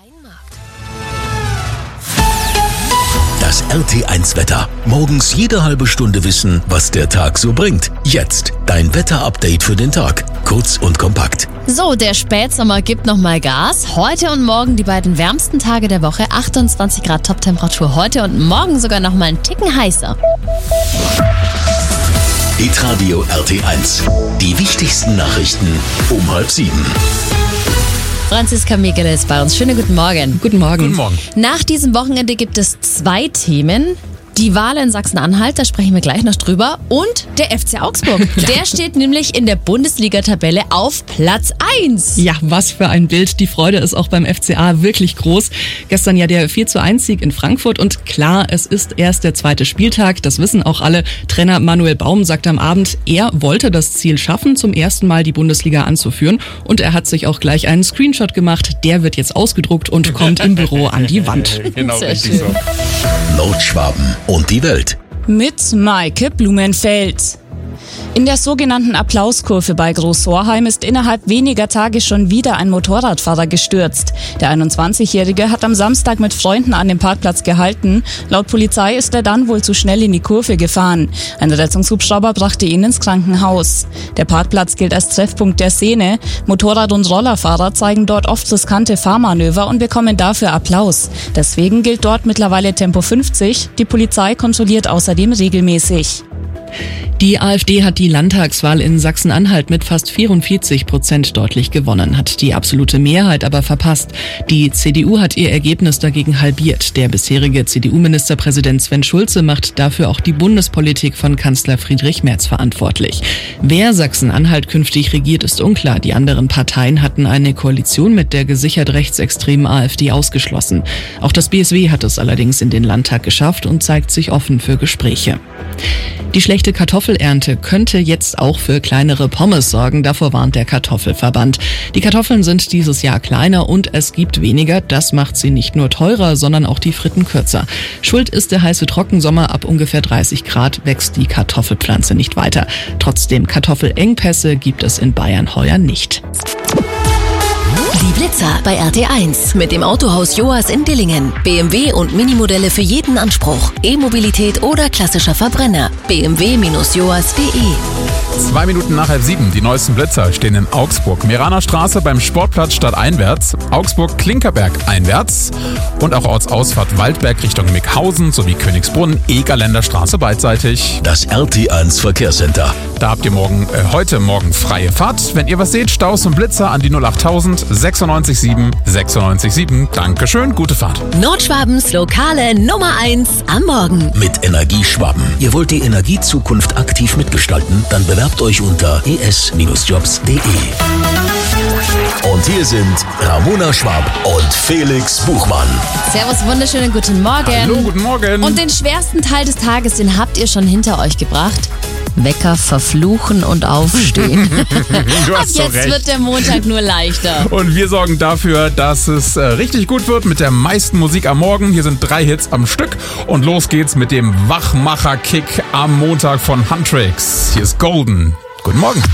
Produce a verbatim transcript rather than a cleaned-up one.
Weinmarkt. Das R T eins Wetter. Morgens jede halbe Stunde wissen, was der Tag so bringt. Jetzt dein Wetter-Update für den Tag. Kurz und kompakt. So, der Spätsommer gibt nochmal Gas. Heute und morgen die beiden wärmsten Tage der Woche. achtundzwanzig Grad Toptemperatur heute und morgen sogar nochmal einen Ticken heißer. Hitradio R T eins. Die wichtigsten Nachrichten um halb sieben. Franziska Megele ist bei uns. Schönen guten Morgen. Guten Morgen. Guten Morgen. Nach diesem Wochenende gibt es zwei Themen. Die Wahl in Sachsen-Anhalt, da sprechen wir gleich noch drüber. Und der F C Augsburg. Ja. Der steht nämlich in der Bundesliga-Tabelle auf Platz eins. Ja, was für ein Bild. Die Freude ist auch beim F C A wirklich groß. Gestern ja der vier zu eins Sieg in Frankfurt. Und klar, es ist erst der zweite Spieltag. Das wissen auch alle. Trainer Manuel Baum sagte am Abend, er wollte das Ziel schaffen, zum ersten Mal die Bundesliga anzuführen. Und er hat sich auch gleich einen Screenshot gemacht. Der wird jetzt ausgedruckt und kommt im Büro an die Wand. Genau, Sehr richtig schön. so. Nordschwaben und die Welt. Mit Maike Blumenfeld. In der sogenannten Applauskurve bei Großsorheim ist innerhalb weniger Tage schon wieder ein Motorradfahrer gestürzt. Der einundzwanzigjährige hat am Samstag mit Freunden an dem Parkplatz gehalten. Laut Polizei ist er dann wohl zu schnell in die Kurve gefahren. Ein Rettungshubschrauber brachte ihn ins Krankenhaus. Der Parkplatz gilt als Treffpunkt der Szene. Motorrad- und Rollerfahrer zeigen dort oft riskante Fahrmanöver und bekommen dafür Applaus. Deswegen gilt dort mittlerweile Tempo fünfzig. Die Polizei kontrolliert außerdem regelmäßig. Die AfD hat die Landtagswahl in Sachsen-Anhalt mit fast vierundvierzig Prozent deutlich gewonnen, hat die absolute Mehrheit aber verpasst. Die C D U hat ihr Ergebnis dagegen halbiert. Der bisherige C D U-Ministerpräsident Sven Schulze macht dafür auch die Bundespolitik von Kanzler Friedrich Merz verantwortlich. Wer Sachsen-Anhalt künftig regiert, ist unklar. Die anderen Parteien hatten eine Koalition mit der gesichert rechtsextremen AfD ausgeschlossen. Auch das B S W hat es allerdings in den Landtag geschafft und zeigt sich offen für Gespräche. Die schlechte Kartoffelernte könnte jetzt auch für kleinere Pommes sorgen, davor warnt der Kartoffelverband. Die Kartoffeln sind dieses Jahr kleiner und es gibt weniger. Das macht sie nicht nur teurer, sondern auch die Fritten kürzer. Schuld ist der heiße Trockensommer. Ab ungefähr dreißig Grad wächst die Kartoffelpflanze nicht weiter. Trotzdem Kartoffelengpässe gibt es in Bayern heuer nicht. Die Blitzer bei R T eins mit dem Autohaus Joas in Dillingen. B M W und Minimodelle für jeden Anspruch. E-Mobilität oder klassischer Verbrenner. b m w Bindestrich joas punkt de. Zwei Minuten nach halb sieben. Die neuesten Blitzer stehen in Augsburg. Meraner Straße beim Sportplatz stadteinwärts. Augsburg-Klinkerberg einwärts. Und auch Ortsausfahrt Waldberg Richtung Mickhausen sowie Königsbrunn, Egerländer Straße beidseitig. Das R T eins Verkehrscenter. Da habt ihr morgen, äh, heute Morgen freie Fahrt. Wenn ihr was seht, Staus und Blitzer an die null achttausend sechsundneunzig sieben sechsundneunzig sieben. Dankeschön, gute Fahrt. Nordschwabens lokale Nummer eins am Morgen. Mit Energieschwaben. Ihr wollt die Energiezukunft aktiv mitgestalten? Dann bewerbt euch unter e s jobs punkt de. Und hier sind Ramona Schwab und Felix Buchmann. Servus, wunderschönen guten Morgen. Hallo, guten Morgen. Und den schwersten Teil des Tages, den habt ihr schon hinter euch gebracht. Wecker verfluchen und aufstehen. Du Ab hast doch jetzt recht. wird der Montag nur leichter. Und wir sorgen dafür, dass es äh, richtig gut wird mit der meisten Musik am Morgen. Hier sind drei Hits am Stück. Und los geht's mit dem Wachmacher-Kick am Montag von Huntrix. Hier ist Golden. Guten Morgen.